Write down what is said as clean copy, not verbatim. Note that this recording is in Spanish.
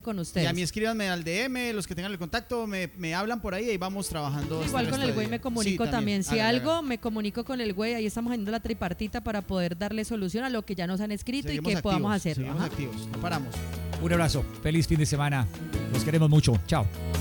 con ustedes. Y a mí escríbanme al DM, los que tengan el contacto, me hablan por ahí y vamos trabajando. Igual con el güey me comunico también. Si hágale, algo, me comunico con el güey. Ahí estamos haciendo la tripartita para poder darle solución a lo que ya nos han escrito seguimos y que podamos hacer. Seguimos activos, no paramos. Un abrazo, feliz fin de semana. Los queremos mucho. Chao.